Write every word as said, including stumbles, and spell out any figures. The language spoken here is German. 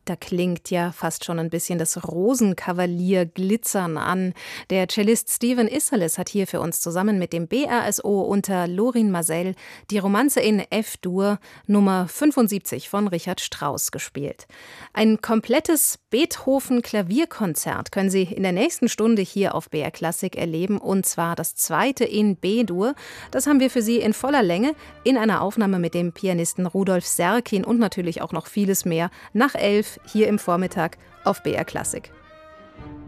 Da klingt ja fast schon ein bisschen das Rosenkavalier-Glitzern an. Der Cellist Stephen Isserlis hat hier für uns zusammen mit dem B R S O unter Lorin Maazel die Romanze in F-Dur Nummer fünfundsiebzig von Richard Strauss gespielt. Ein komplettes Beethoven-Klavierkonzert können Sie in der nächsten Stunde hier auf B R Klassik erleben, und zwar das zweite in B-Dur. Das haben wir für Sie in voller Länge in einer Aufnahme mit dem Pianisten Rudolf Serkin und natürlich auch noch vieles mehr nach elf hier im Vormittag auf B R Klassik.